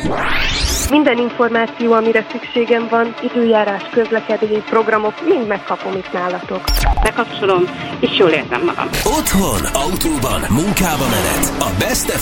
Minden információ, amire szükségem van, időjárás, közlekedés, programok, mind megkapom itt nálatok. Bekapcsolom, és jól érzem magam. Otthon, autóban, munkába menet. A Best